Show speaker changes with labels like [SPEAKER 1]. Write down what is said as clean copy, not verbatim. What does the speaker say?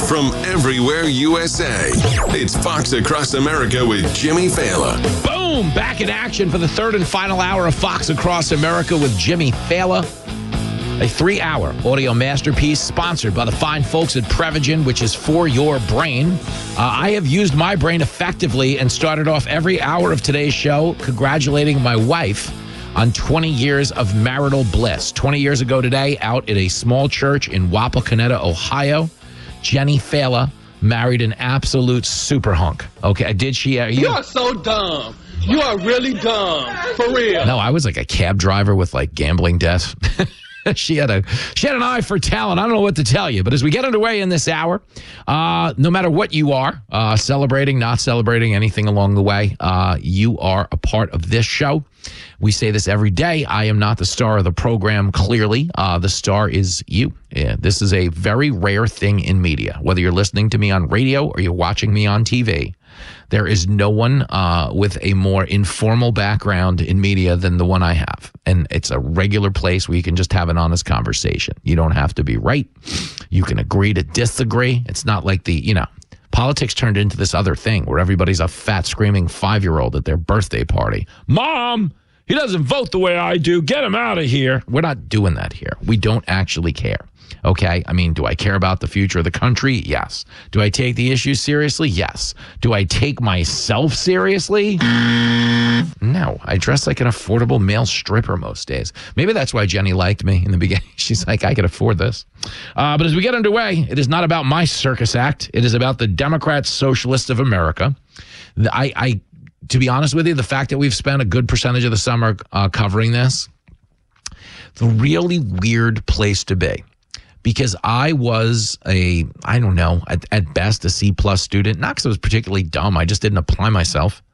[SPEAKER 1] from everywhere USA. It's Fox Across America with Jimmy Fallon.
[SPEAKER 2] Boom! Back in action for the third and final hour of Fox Across America with Jimmy Fallon. A 3-hour audio masterpiece sponsored by the fine folks at Prevagen, which is for your brain. I have used my brain effectively and started off every hour of today's show congratulating my wife on 20 years of marital bliss. 20 years ago today, out at a small church in Wapakoneta, Ohio, Jenny Fallon married an absolute super hunk. Okay, did she?
[SPEAKER 3] You are so dumb. You are really dumb, for real.
[SPEAKER 2] No, I was like a cab driver with like gambling debts. She had an eye for talent. I don't know what to tell you. But as we get underway in this hour, no matter what you are, celebrating, not celebrating, anything along the way, you are a part of this show. We say this every day. I am not the star of the program, clearly. The star is you. Yeah, this is a very rare thing in media. Whether you're listening to me on radio or you're watching me on TV, there is no one with a more informal background in media than the one I have. And it's a regular place where you can just have an honest conversation. You don't have to be right. You can agree to disagree. It's not like politics turned into this other thing where everybody's a fat, screaming 5-year-old at their birthday party. Mom, he doesn't vote the way I do. Get him out of here. We're not doing that here. We don't actually care. Okay? I mean, do I care about the future of the country? Yes. Do I take the issues seriously? Yes. Do I take myself seriously? No. I dress like an affordable male stripper most days. Maybe that's why Jenny liked me in the beginning. She's like, I could afford this. But as we get underway, it is not about my circus act. It is about the Democrat Socialists of America. To be honest with you, the fact that we've spent a good percentage of the summer covering this, the really weird place to be. Because I was at best, a C+ student. Not because I was particularly dumb. I just didn't apply myself.